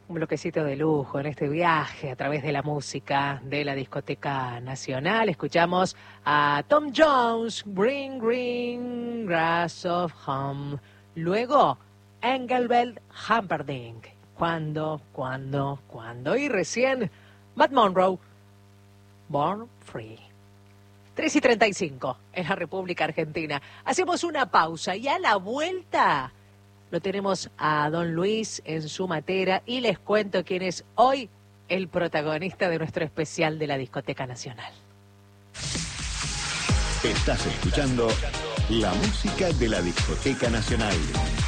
Un bloquecito de lujo en este viaje a través de la música de la Discoteca Nacional. Escuchamos a Tom Jones, Green Green Grass of Home. Luego, Engelbert Humperdinck. ¿Cuándo? Y recién, Matt Monroe, Born Free. 3:35 en la República Argentina. Hacemos una pausa y a la vuelta lo tenemos a Don Luis en su matera y les cuento quién es hoy el protagonista de nuestro especial de la Discoteca Nacional. Estás escuchando la música de la Discoteca Nacional.